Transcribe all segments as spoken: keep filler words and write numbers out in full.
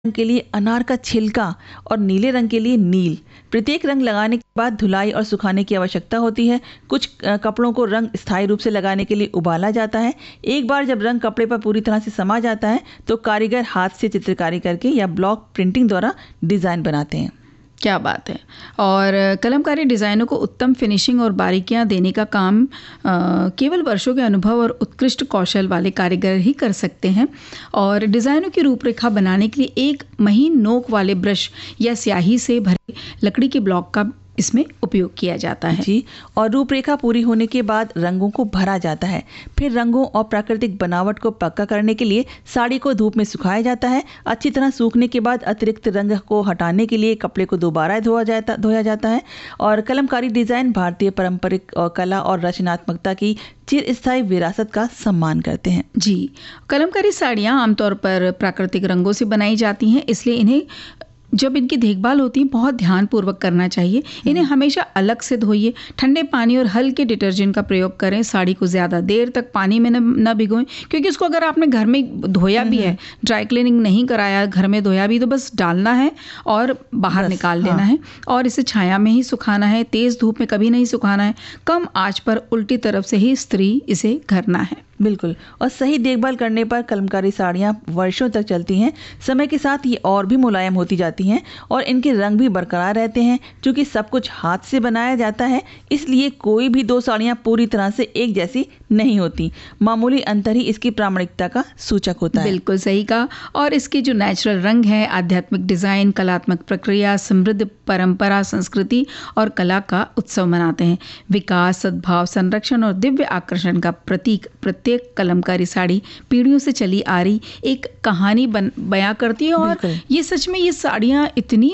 रंग के लिए अनार का छिलका और नीले रंग के लिए नील। प्रत्येक रंग लगाने के बाद धुलाई और सुखाने की आवश्यकता होती है। कुछ अ, कपड़ों को रंग स्थायी रूप से लगाने के लिए उबाला जाता है। एक बार जब रंग कपड़े पर पूरी तरह से समा जाता है तो कारीगर हाथ से चित्रकारी करके या ब्लॉक प्रिंटिंग द्वारा डिज़ाइन बनाते हैं। क्या बात है। और कलमकारी डिज़ाइनों को उत्तम फिनिशिंग और बारीकियां देने का काम अ, केवल वर्षों के अनुभव और उत्कृष्ट कौशल वाले कारीगर ही कर सकते हैं। और डिज़ाइनों की रूपरेखा बनाने के लिए एक महीन नोक वाले ब्रश या स्याही से भरे लकड़ी के ब्लॉक का इसमें उपयोग किया जाता है। जी, और रूपरेखा पूरी होने के बाद रंगों को भरा जाता है। फिर रंगों और प्राकृतिक बनावट को पक्का करने के लिए साड़ी को धूप में सुखाया जाता है। अच्छी तरह सूखने के बाद अतिरिक्त रंग को हटाने के लिए कपड़े को दोबारा धोया जाता धोया जाता है। और कलमकारी डिज़ाइन भारतीय पारंपरिक और कला और रचनात्मकता की चिरस्थायी विरासत का सम्मान करते हैं। जी, कलमकारी साड़ियाँ आमतौर पर प्राकृतिक रंगों से बनाई जाती हैं, इसलिए इन्हें जब इनकी देखभाल होती है बहुत ध्यानपूर्वक करना चाहिए। इन्हें हमेशा अलग से धोइए, ठंडे पानी और हल्के डिटर्जेंट का प्रयोग करें। साड़ी को ज़्यादा देर तक पानी में न न भिगोएं, क्योंकि इसको अगर आपने घर में धोया भी है, ड्राई क्लीनिंग नहीं कराया, घर में धोया भी, तो बस डालना है और बाहर निकाल लेना है। और इसे छाया में ही सुखाना है, तेज़ धूप में कभी नहीं सुखाना है। कम आँच पर उल्टी तरफ से ही इस्त्री इसे करना है। बिल्कुल, और सही देखभाल करने पर कलमकारी साड़ियाँ वर्षों तक चलती हैं। समय के साथ ये और भी मुलायम होती जाती हैं और इनके रंग भी बरकरार रहते हैं। क्योंकि सब कुछ हाथ से बनाया जाता है, इसलिए कोई भी दो साड़ियाँ पूरी तरह से एक जैसी नहीं होती। मामूली अंतर ही इसकी प्रामाणिकता का सूचक होता है। बिल्कुल सही कहा। और इसके जो नेचुरल रंग हैं, आध्यात्मिक डिज़ाइन, कलात्मक प्रक्रिया, समृद्ध परंपरा, संस्कृति और कला का उत्सव मनाते हैं। विकास, सद्भाव, संरक्षण और दिव्य आकर्षण का प्रतीक प्रत्येक कलमकारी साड़ी पीढ़ियों से चली आ रही एक कहानी बन बयां करती है। और ये सच में ये साड़ियाँ इतनी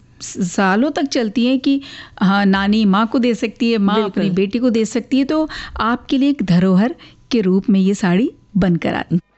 सालों तक चलती हैं कि हाँ, नानी माँ को दे सकती है, माँ अपनी बेटी को दे सकती है। तो आपके लिए एक धरोहर के रूप में ये साड़ी बनकर आती है।